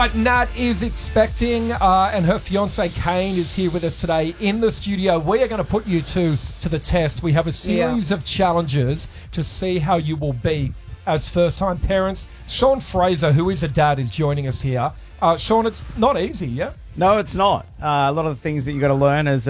Nat is expecting, and her fiance Kane is here with us today in the studio. We are going to put you to the test. We have a series of challenges to see how you will be as first-time parents. Sean Fraser, who is a dad, is joining us here. Sean, it's not easy, yeah? No, it's not. A lot of the things that you got to learn as